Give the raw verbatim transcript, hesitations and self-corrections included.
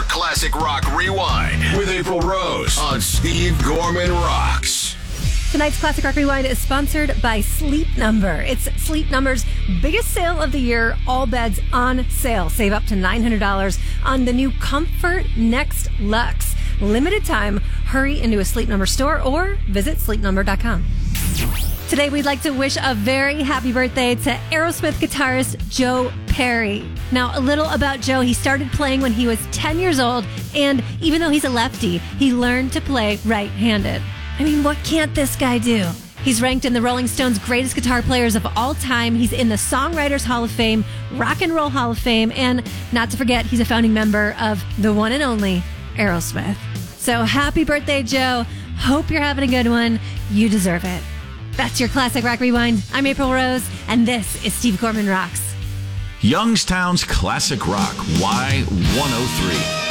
Classic Rock Rewind with April Rose on Steve Gorman Rocks. Tonight's Classic Rock Rewind is sponsored by Sleep Number. It's Sleep Number's biggest sale of the year. All beds on sale. Save up to nine hundred dollars on the new Comfort Next Luxe. Limited time. Hurry into a Sleep Number store or visit sleep number dot com. Today, we'd like to wish a very happy birthday to Aerosmith guitarist Joe Perry. Now, a little about Joe. He started playing when he was ten years old, and even though he's a lefty, he learned to play right-handed. I mean, what can't this guy do? He's ranked in the Rolling Stones' greatest guitar players of all time. He's in the Songwriters Hall of Fame, Rock and Roll Hall of Fame, and not to forget, he's a founding member of the one and only Aerosmith. So happy birthday, Joe. Hope you're having a good one. You deserve it. That's your Classic Rock Rewind. I'm April Rose, and this is Steve Gorman Rocks. Youngstown's Classic Rock Y one oh three.